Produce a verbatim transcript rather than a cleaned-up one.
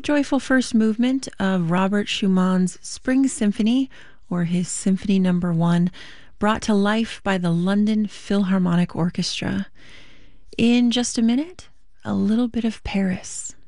joyful first movement of Robert Schumann's Spring Symphony, or his Symphony Number One, brought to life by the London Philharmonic Orchestra. In just a minute, a little bit of Paris.